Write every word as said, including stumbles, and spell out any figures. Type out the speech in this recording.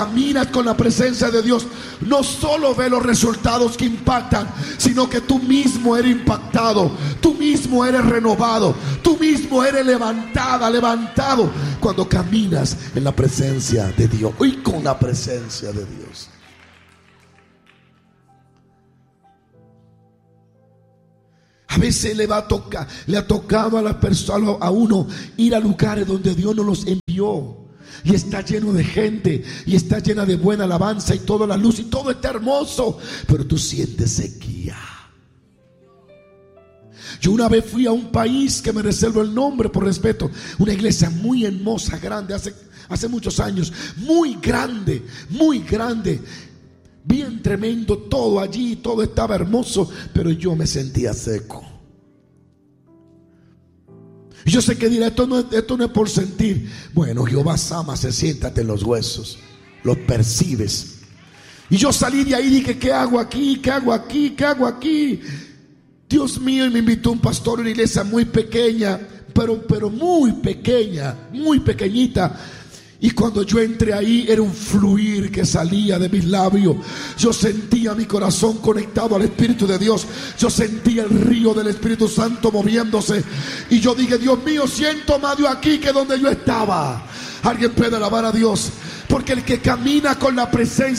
caminas con la presencia de Dios, no solo ve los resultados que impactan, sino que tú mismo eres impactado, tú mismo eres renovado, tú mismo eres levantada, levantado cuando caminas en la presencia de Dios y con la presencia de Dios. A veces le va a tocar, le ha tocado a la persona, a uno ir a lugares donde Dios no los envió. Y está lleno de gente, y está llena de buena alabanza y toda la luz y todo está hermoso, pero tú sientes sequía. Yo una vez fui a un país que me reservo el nombre por respeto, una iglesia muy hermosa, grande, hace, hace muchos años, muy grande, muy grande, bien tremendo todo allí, todo estaba hermoso, pero yo me sentía seco. Y yo sé que dirá, esto no, esto no es por sentir. Bueno, Jehová Sama se siéntate en los huesos, los percibes. Y yo salí de ahí y dije, ¿qué hago aquí? ¿Qué hago aquí? ¿Qué hago aquí? Dios mío, y me invitó un pastor a una iglesia muy pequeña, pero, pero muy pequeña, muy pequeñita. Y cuando yo entré ahí era un fluir que salía de mis labios. Yo sentía mi corazón conectado al Espíritu de Dios. Yo sentía el río del Espíritu Santo moviéndose. Y yo dije, Dios mío, siento más de aquí que donde yo estaba. Alguien puede alabar a Dios, porque el que camina con la presencia